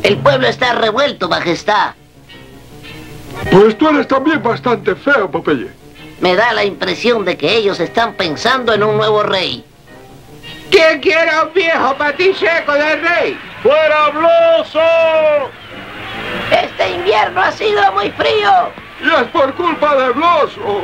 El pueblo está revuelto, Majestad. Pues tú eres también bastante feo, Popeye. Me da la impresión de que ellos están pensando en un nuevo rey. ¿Quién quiere a un viejo patiseco de rey? ¡Fuera Bloso! Este invierno ha sido muy frío. Y es por culpa de Bloso.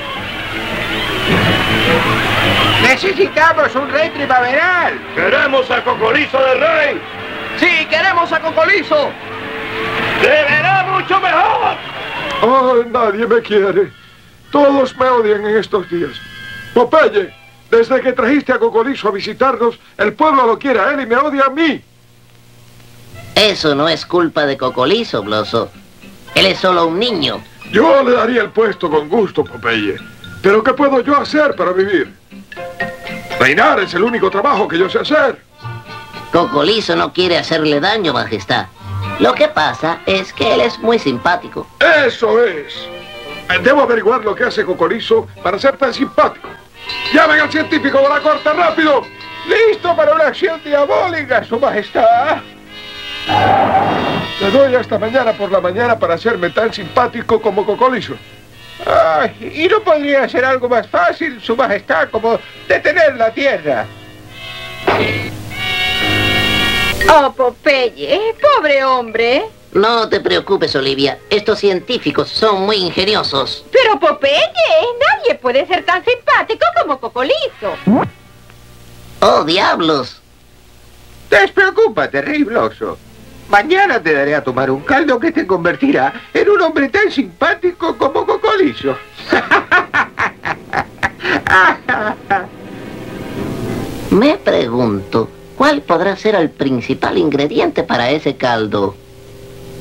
Necesitamos un rey primaveral. ¡Queremos a Cocolizo de rey! ¡Sí, queremos a Cocolizo! ¡Se verá mucho mejor! ¡Ay, nadie me quiere! Todos me odian en estos días. Popeye, desde que trajiste a Cocolizo a visitarnos, el pueblo lo quiere a él y me odia a mí. Eso no es culpa de Cocolizo, Bloso. Él es solo un niño. Yo le daría el puesto con gusto, Popeye. Pero ¿qué puedo yo hacer para vivir? Reinar es el único trabajo que yo sé hacer. Cocolizo no quiere hacerle daño, Majestad. Lo que pasa es que él es muy simpático. ¡Eso es! Debo averiguar lo que hace Cocolizo para ser tan simpático. ¡Llamen al científico de la corte, rápido! ¡Listo para una acción diabólica, Su Majestad! Te doy hasta mañana por la mañana para hacerme tan simpático como Cocolizo. Ay, ¿y no podría ser algo más fácil, Su Majestad, como detener la Tierra? Oh, Popeye, pobre hombre. No te preocupes, Olivia. Estos científicos son muy ingeniosos. Pero Popeye, nadie puede ser tan simpático como Cocolizo. ¡Oh, diablos! Despreocúpate, Rey Bloso. Mañana te daré a tomar un caldo que te convertirá en un hombre tan simpático como Cocolizo. Me pregunto, ¿cuál podrá ser el principal ingrediente para ese caldo?